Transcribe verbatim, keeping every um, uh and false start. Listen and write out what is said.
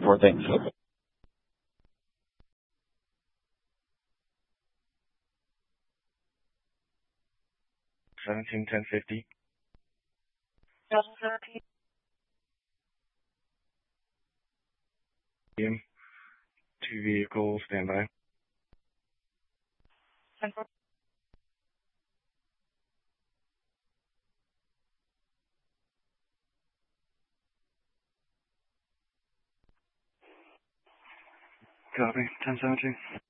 Four things. Seventeen ten fifty. seventeen. Two vehicles, standby. Central. Copy. ten seventeen.